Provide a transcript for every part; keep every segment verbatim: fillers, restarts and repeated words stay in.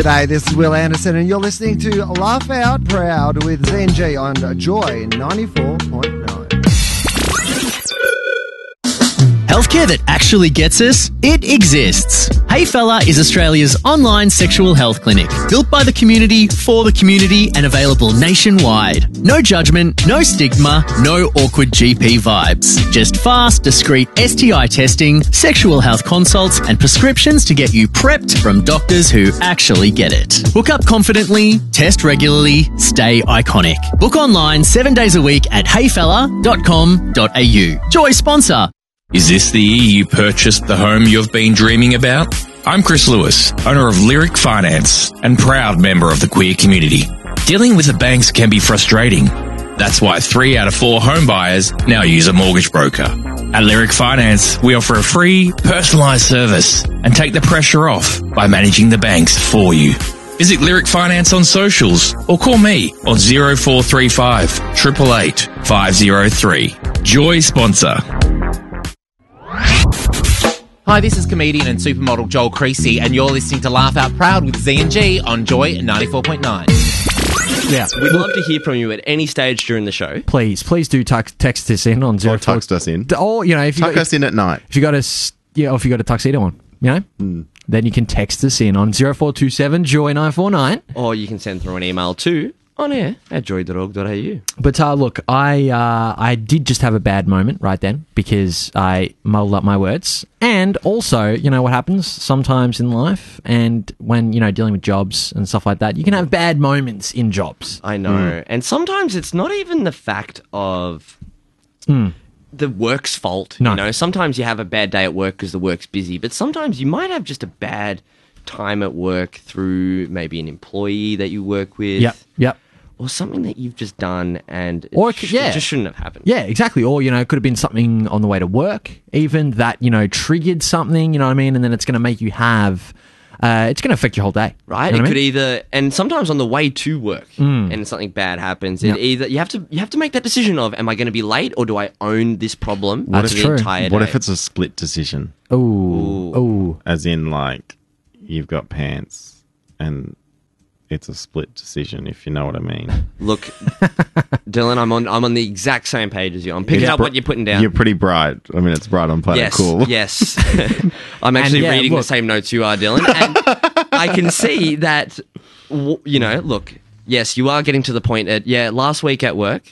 G'day, this is Will Anderson, and you're listening to Laugh Out Proud with Z and G on Joy ninety-four point nine. Healthcare that actually gets us? It exists. Hey Fella is Australia's online sexual health clinic, built by the community, for the community, and available nationwide. No judgment, no stigma, no awkward G P vibes. Just fast, discreet S T I testing, sexual health consults, and prescriptions to get you prepped from doctors who actually get it. Book up confidently, test regularly, stay iconic. Book online seven days a week at hey fella dot com dot a u. Joy sponsor. Is this the year you purchased the home you've been dreaming about? I'm Chris Lewis, owner of Lyric Finance and proud member of the queer community. Dealing with the banks can be frustrating. That's why three out of four home buyers now use a mortgage broker. At Lyric Finance, we offer a free, personalised service and take the pressure off by managing the banks for you. Visit Lyric Finance on socials or call me on zero four three five, eight eight eight, five zero three. Joy sponsor. Hi, this is comedian and supermodel Joel Creasy, and you're listening to Laugh Out Proud with Z and G on Joy ninety-four point nine. Yeah, we'd love to hear from you at any stage during the show. Please, please do tux- text us in on zero. Or text us in. Or you know, if you tuck got, us in at night. If you got a yeah, or if you got a tuxedo on, you know, mm. then you can text us in on zero four two seven joy nine four nine, or you can send through an email to on air at joy dot org dot a u. But uh, look, I uh, I did just have a bad moment right then because I muddled up my words. And also, you know what happens sometimes in life, and when, you know, dealing with jobs and stuff like that, you can have bad moments in jobs. I know. Mm. And sometimes it's not even the fact of mm. the work's fault. No. You know, sometimes you have a bad day at work because the work's busy, but sometimes you might have just a bad time at work through maybe an employee that you work with. Yep, yep. Or something that you've just done and it, or it, sh- yeah. it just shouldn't have happened. Yeah, exactly. Or, you know, it could have been something on the way to work, even that, you know, triggered something, you know what I mean? And then it's going to make you have, uh, it's going to affect your whole day. Right? You know it could I mean? either, and sometimes on the way to work mm. and something bad happens, yep. it either, you have to you have to make that decision of, am I going to be late or do I own this problem for the true. entire day? What if it's a split decision? Ooh. Ooh. As in, like, you've got pants and it's a split decision, if you know what I mean. Look, Dylan, I'm on I'm on the exact same page as you. I'm picking yeah, up br- what you're putting down. You're pretty bright. I mean, it's bright on Planet yes, Cool. Yes, I'm actually yeah, reading look. the same notes you are, Dylan. And I can see that, you know, look, yes, you are getting to the point at, yeah, last week at work,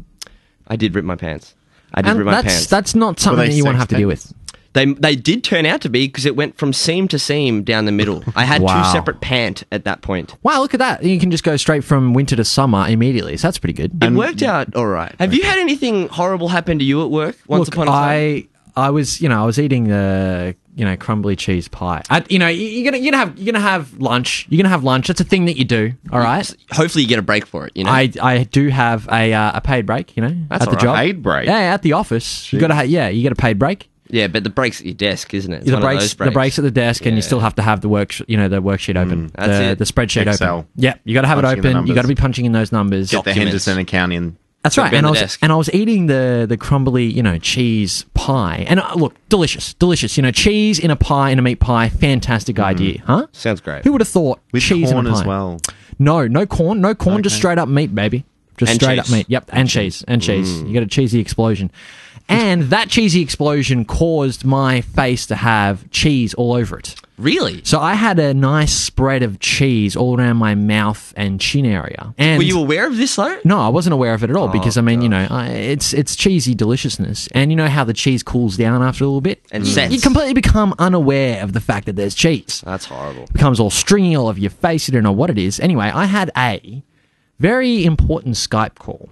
I did rip my pants. I did and rip my that's, pants. That's not something that you want to have to deal with. They they did turn out to be, because it went from seam to seam down the middle. I had wow. two separate pant at that point. Wow, look at that. You can just go straight from winter to summer immediately. So that's pretty good. It and worked out all right. Have okay. you had anything horrible happen to you at work once look, upon a time? I, I was, you know, I was eating the, you know, crumbly cheese pie. I, you know, you're gonna, you're gonna have, you're gonna have lunch. You're gonna have lunch. That's a thing that you do. All right. Hopefully, you get a break for it. You know, I, I do have a, uh, a paid break. You know, That's at the right. job. Paid break. Yeah, at the office. Jeez. You gotta, ha- yeah, you get a paid break. Yeah, but the break's at your desk, isn't it? It's the one breaks, of those breaks. the breaks at the desk, yeah. and you still have to have the work, you know, the worksheet open, Mm, that's the, it. the spreadsheet Excel. open. Yeah, you got to have Punching it open. You got to be punching in those numbers. Get the Henderson accounting. That's right. Be on And I the was desk. and I was eating the the crumbly, you know, cheese pie, and uh, look, delicious, delicious. You know, cheese in a pie, in a meat pie, fantastic Mm. idea, huh? Sounds great. Who would have thought With cheese corn in a pie as well. No, no corn, no corn, Okay. just straight up meat, baby. Just And straight cheese. up meat. Yep, and cheese, and cheese. Mm. You get a cheesy explosion. And that cheesy explosion caused my face to have cheese all over it. Really? So I had a nice spread of cheese all around my mouth and chin area. And Were you aware of this, though? no, I wasn't aware of it at all Oh, because, I mean, you gosh. know, I, it's it's cheesy deliciousness. And you know how the cheese cools down after a little bit? And you, sets. you completely become unaware of the fact that there's cheese. That's horrible. It becomes all stringy all over your face. You don't know what it is. Anyway, I had a very important Skype call.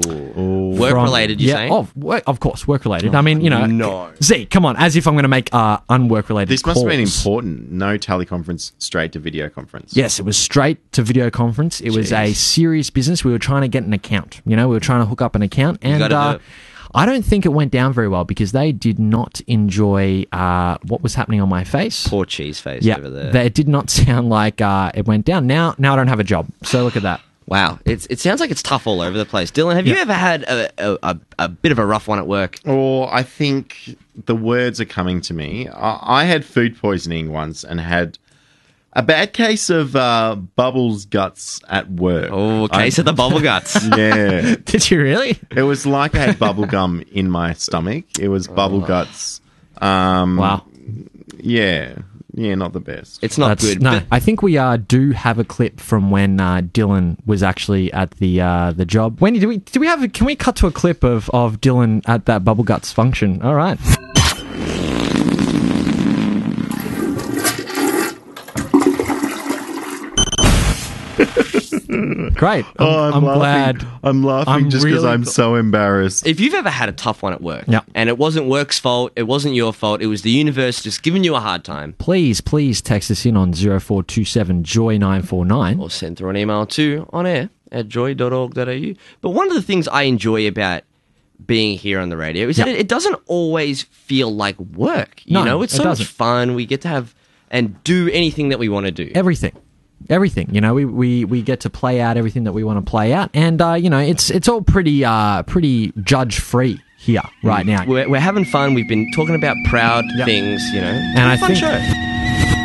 Work from- related, you yeah, saying? Of, work, of course, work related. I mean, you know, no. Z, come on, as if I'm going to make uh, unwork related This must calls. have been important. No teleconference, straight to video conference. Yes, it was straight to video conference. It was a Jeez. serious business. We were trying to get an account. You know, we were trying to hook up an account, and gotta do uh, it. I don't think it went down very well because they did not enjoy uh, what was happening on my face. Poor cheese face yeah, over there. they- it did not sound like uh, it went down. Now, now I don't have a job. So look at that. Wow, it's, it sounds like it's tough all over the place. Dylan, have you Yeah. ever had a, a, a, a bit of a rough one at work? Or I think the words are coming to me. I, I had food poisoning once and had A bad case of uh, Bubbles guts at work. Oh, case I- of the bubble guts. Yeah. Did you really? It was like I had bubble gum in my stomach. It was bubble guts. Um, Wow. Yeah. Yeah, not the best. It's not That's- good. No, but- I think we uh, do have a clip from when uh, Dylan was actually at the uh, the job. Wendy, do we do we have? A, can we cut to a clip of, of Dylan at that Bubble Guts function? All right. Great. I'm, Oh, I'm, I'm laughing. glad. I'm laughing I'm just because really I'm gl- so embarrassed. If you've ever had a tough one at work, Yeah. and it wasn't work's fault, it wasn't your fault, it was the universe just giving you a hard time, Please, please text us in on zero four two seven joy nine four nine. or send through an email to on air at joy dot org dot a u. But one of the things I enjoy about being here on the radio is that Yeah. it, it doesn't always feel like work. You No, know, it's it so doesn't. much fun. We get to have and do anything that we want to do. Everything. Everything, you know, we, we, we get to play out everything that we want to play out, and uh, you know, it's it's all pretty uh, pretty judge free here right now. We're, we're having fun. We've been talking about proud Yeah. things, you know. And I Fun think show.